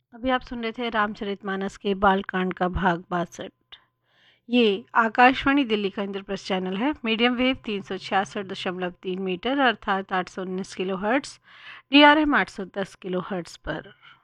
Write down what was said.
अभी आप सुन रहे थे रामचरितमानस के बालकांड का भाग 62। ये आकाशवाणी दिल्ली का इंद्रप्रस्थ चैनल है। मीडियम वेव 366.3 मीटर अर्थात 819 kilo hertz, DRM 810 kilo hertz पर।